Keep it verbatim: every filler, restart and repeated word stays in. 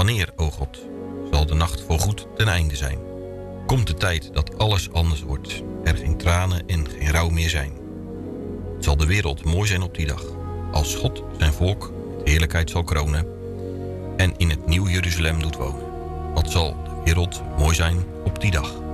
Wanneer, o God, zal de nacht voorgoed ten einde zijn? Komt de tijd dat alles anders wordt, er geen tranen en geen rouw meer zijn? Zal de wereld mooi zijn op die dag, als God zijn volk met heerlijkheid zal kronen en in het nieuw Jeruzalem doet wonen? Wat zal de wereld mooi zijn op die dag?